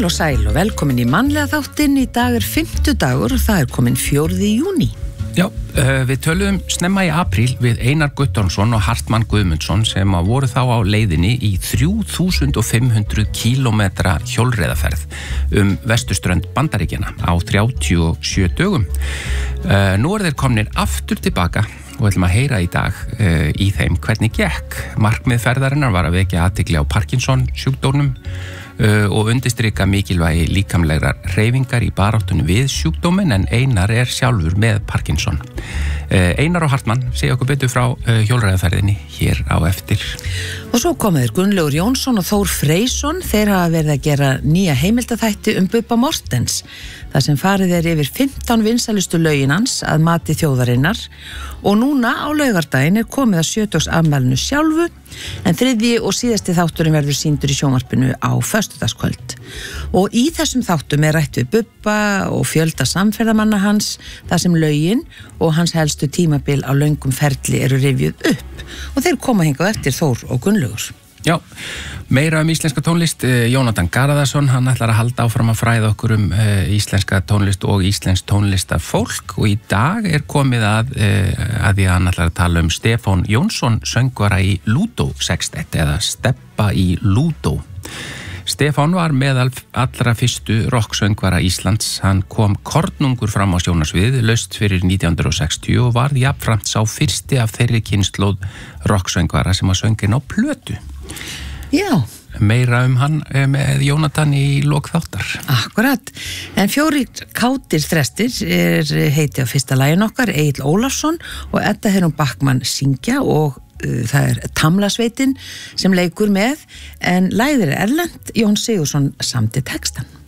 Heil og sæl og velkomin í mannlega þáttinn. Í dag 50 dagur og það komin 4. júní. Já, við töluðum snemma í apríl við Einar Guttormsson og Hartmann Guðmundsson sem voru þá á leiðinni í 3500 kílómetra hjólreiðaferð vesturströnd Bandaríkjanna á 37 dögum. Nú þeir komnir aftur tilbaka og ætlum að heyra í dag í þeim hvernig gekk. Markmið ferðarinnar var að vekja athygli á Parkinson sjúkdómnum og undirstrika mikilvægi líkamlegar hreyfingar í baráttunni við sjúkdóminn, en Einar sjálfur með Parkinson. Einar og Hartmann segja okkur betur frá hjólreiðaferðinni hér á eftir. Og svo komaður Gunnlaugur Jónsson og Þór Freysson. Þeir hafa verið að gera nýja heimildaþætti Bubba Morthens, þar sem farið yfir 15 vinsælustu lögin hans að mati þjóðarinnar, og núna á laugardaginn komið að 70. afmælinu sjálfu, en þriðji og síðasti þátturinn verður sýndur í sjónvarpinu á föstudagskvöld. Og í þessum þáttum rætt við Bubba og fjölda samferðamanna hans, þar sem lögin og hans helstu tímabil á löngum ferli eru rifjuð upp, og þeir koma hingað eftir Þór og Gunnlaugur. Já, meira íslenska tónlist. Jónatan Garðarsson, hann ætlar að halda áfram að fræða okkur íslenska tónlist og íslensk tónlistafólk, og í dag komið að því að hann ætlar að tala Stefán Jónsson, söngvara í Lúdó sextett eða Steppa í Lúdó. Stefán var meðal allra fyrstu rocksöngvara Íslands. Hann kom kornungur fram á sjónarsvið laust fyrir 1960 og varð jafnframt sá fyrsti af þeirri kynslóð rocksöngvara sem að söngin á plötu. Já. Meira hann með Jónatan í lok þáttar. Akkurat. En 4 kátir þrestir heiti á fyrsta lagin okkar, Egill Ólafsson og Edda Herún Backmann syngja, og það Tamlasveitin sem leikur með, en lagið erlent. Jón Sigurðsson samdi textan.